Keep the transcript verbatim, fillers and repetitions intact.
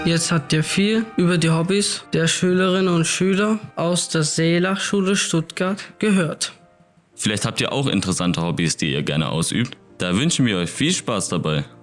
Jetzt habt ihr viel über die Hobbys der Schülerinnen und Schüler aus der Seelachschule Stuttgart gehört. Vielleicht habt ihr auch interessante Hobbys, die ihr gerne ausübt. Da wünschen wir euch viel Spaß dabei.